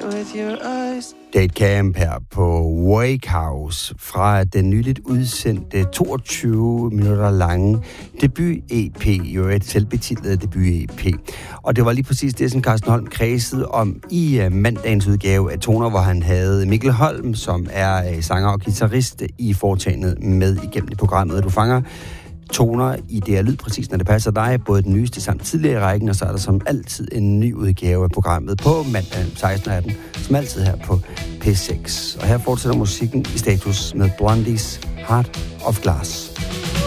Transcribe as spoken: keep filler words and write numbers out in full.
with your eyes. Date Camp her på Wake House fra den nyligt udsendte toogtyve minutter lange debut-E P, jo et selvbetitlet debut-E P. Og det var lige præcis det, som Carsten Holm kredsede om i uh, mandagens udgave af Toner, hvor han havde Mikkel Holm, som er uh, sanger og guitarist i foretagendet med igennem det programmet. Du fanger toner i det her lyd, præcis når det passer dig, både den nyeste samt tidligere i rækken, og så er der som altid en ny udgave af programmet på mandag seksten atten, som altid her på P seks. Og her fortsætter musikken i status med Blondies Heart of Glass.